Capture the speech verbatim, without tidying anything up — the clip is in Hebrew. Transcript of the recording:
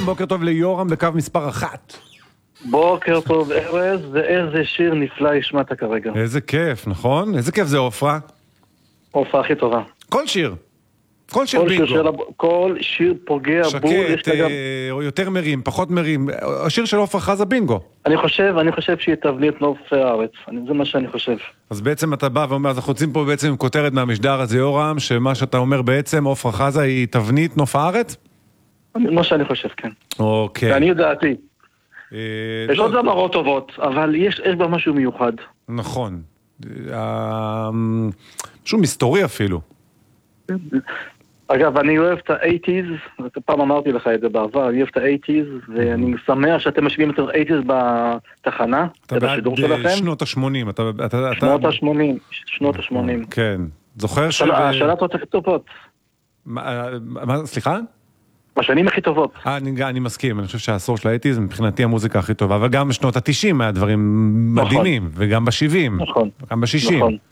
בוקר טוב ליורם בקו מספר אחת. בוקר טוב ארז, ואיזה שיר נפלא השמעת כרגע. איזה כיף, נכון? איזה כיף זה אופרה. אופרה הכי טובה. כל שיר. כל שיר כל בינגו. שיר, של... כל שיר פוגע בול. שקט, אה, או יותר מרים, פחות מרים. השיר של אופרה חזה בינגו. אני חושב, אני חושב שהיא תבנית נוף הארץ. אני, זה מה שאני חושב. אז בעצם אתה בא ואומר, אז אנחנו יוצאים פה בעצם עם כותרת מהמשדר הזה, יורם, שמה שאתה אומר בעצם, אופרה חזה היא תבנית נוף הארץ? מה שאני חושב, כן. אוקיי. ואני יודעתי. אה, יש עוד זמרות טובות, אבל יש, יש בה משהו מיוחד. נכון. אה, משהו מסתורי אפילו. אגב, אני אוהב את ה-שמונים, פעם אמרתי לך את זה בעבר, אני אוהב את ה-שמונים, ואני שמח שאתם משווים את ה-שמונים בתחנה, אתה בעד שנות ה-שמונים. שנות ה-שמונים, שנות ה-שמונים. כן. זוכר ש... השאלות הכי טובות. סליחה? בשנים הכי טובות. אני מסכים, אני חושב שהעשור של ה-שמונים מבחינתי המוזיקה הכי טובה, אבל גם בשנות ה-תשעים היה דברים מדהימים, וגם ב-שבעים, גם ב-שישים.